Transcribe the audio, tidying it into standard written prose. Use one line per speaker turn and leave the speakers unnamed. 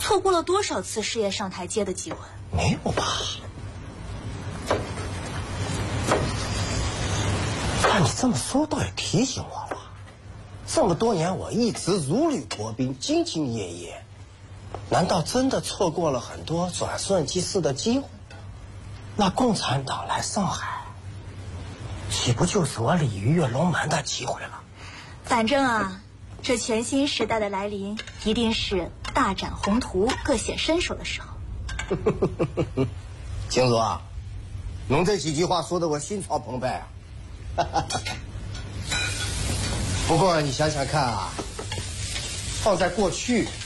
错过了多少次事业上台阶的机会？
没有吧？那你这么说倒也提醒我了。这么多年我一直如履薄冰，兢兢业业，难道真的错过了很多转瞬即逝的机会？那共产党来上海，岂不就是我鲤鱼跃龙门的机会了？
反正啊，这全新时代的来临，一定是大展宏图、各显身手的时候。
青竹啊，侬这几句话说的我心潮澎湃啊！不过你想想看啊，放在过去，